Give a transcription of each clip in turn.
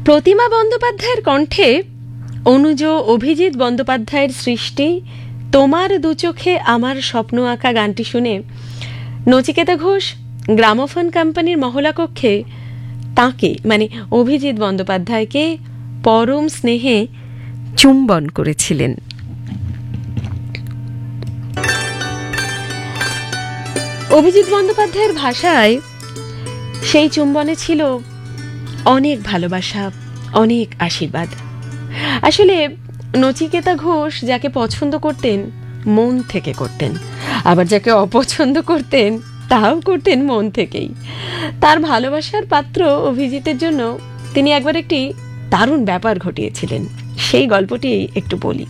প্রতিমা বন্দ্যোপাধ্যায়ের কণ্ঠে অনুজ অভিজিৎ বন্দ্যোপাধ্যায়ের সৃষ্টি তোমার দু চোখে আমার স্বপ্ন আঁকা গানটি শুনে নচিকেতা ঘোষ গ্রামোফোন কোম্পানির মহলা কক্ষে তাঁকে মানে অভিজিৎ বন্দ্যোপাধ্যায়কে পরম স্নেহে চুম্বন করেছিলেন। অভিজিৎ বন্দ্যোপাধ্যায়ের ভাষায় সেই চুম্বনে ছিল অনেক ভালোবাসা, অনেক আশীর্বাদ। আসলে নচিকেতা ঘোষ যাকে পছন্দ করতেন মন থেকে করতেন, আবার যাকে অপছন্দ করতেন তাও করতেন মন থেকেই। তার ভালোবাসার পাত্র অভিজিতের জন্য তিনি একবার একটি দারুণ ব্যাপার ঘটিয়েছিলেন, সেই গল্পটি একটু বলি।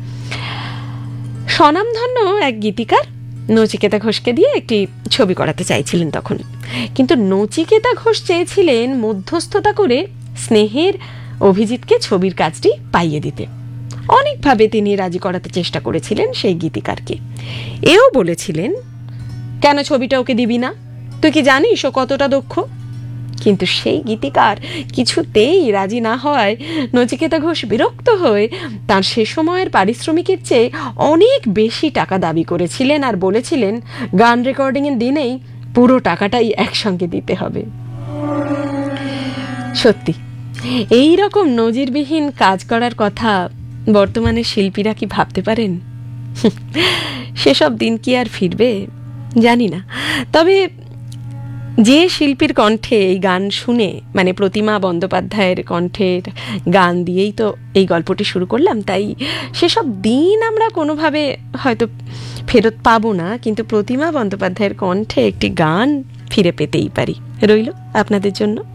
স্বনামধন্য এক গীতিকার নচিকেতা ঘোষকে দিয়ে একটি ছবি করাতে চাইছিলেন তখন, কিন্তু নচিকেতা ঘোষ চেয়েছিলেন মধ্যস্থতা করে স্নেহের অভিজিৎকে ছবির কাজটি পাইয়ে দিতে। অনেকভাবে তিনি রাজি করাতে চেষ্টা করেছিলেন সেই গীতিকারকে, এও বলেছিলেন কেন ছবিটা ওকে দিবি না, তুই কি জানিস ও কতটা দক্ষ। কিন্তু সেই গীতিকার কিছুতেই রাজি না হওয়ায় নচিকেতা ঘোষ বিরক্ত হয়ে তার সে সময়ের পারিশ্রমিকের চেয়ে অনেক বেশি টাকা দাবি করেছিলেন আর বলেছিলেন গান রেকর্ডিংয়ের দিনেই পুরো টাকাটাই একসঙ্গে দিতে হবে। সত্যি এই রকম নজিরবিহীন কাজ করার কথা বর্তমানে শিল্পীরা কি ভাবতে পারেন? সেসব দিন কি আর ফিরবে জানি না। তবে যে শিল্পীর কণ্ঠে এই গান শুনে, মানে প্রতিমা বন্দ্যোপাধ্যায়ের কণ্ঠের গান দিয়েই তো এই গল্পটি শুরু করলাম, তাই সেসব দিন আমরা কোনোভাবে হয়তো ফেরত পাবো না, কিন্তু প্রতিমা বন্দ্যোপাধ্যায়ের কণ্ঠে একটি গান ফিরে পেতেই পারি। রইল আপনাদের জন্য